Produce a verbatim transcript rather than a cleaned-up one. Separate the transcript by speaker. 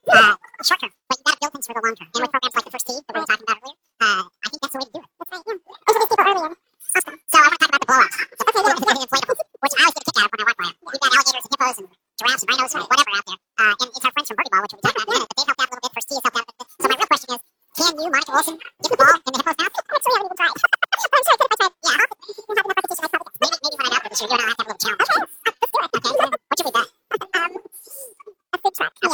Speaker 1: Uh, short term, but you got to build things for the long term. And with programs like the First Tee that we were talking about earlier, uh, I think that's the way to do it. That's right, yeah. Introduce people early and awesome. So I want to talk about the blowouts. So, okay, yeah, the inflatables, which I always get a kick out of when I walk by them. We've got alligators and hippos and giraffes and rhinos and whatever out there. Uh, and it's our friends from Birdie Ball, which we'll be talking about in a minute, but they've helped out a little bit. First Tee has helped out a little bit. So my real question is, can you, Monica Olson, get the ball in the hippo's mouth? Actually, I haven't even tried. But I'm sure I could if I tried. Yeah, I'll have enough repetition. I probably maybe, maybe when I'm out for this year, you and I'll have to have a little challenge. Okay.